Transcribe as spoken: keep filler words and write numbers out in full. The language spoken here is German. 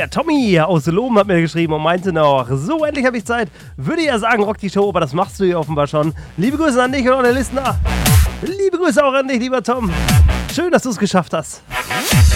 Der Tommy aus Lohm hat mir geschrieben und meinte noch, so, endlich habe ich Zeit. Würde ja sagen, rock die Show, aber das machst du ja offenbar schon. Liebe Grüße an dich und alle Listener. Liebe Grüße auch an dich, lieber Tom. Schön, dass du es geschafft hast.